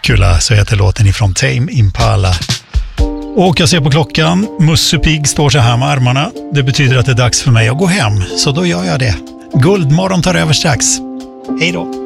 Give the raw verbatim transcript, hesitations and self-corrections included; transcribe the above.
Dracula, så heter låten ifrån Tame Impala. Och jag ser på klockan, Musse Pigg står så här med armarna. Det betyder att det är dags för mig att gå hem, så då gör jag det. Guldmorgon tar över strax. Hej då!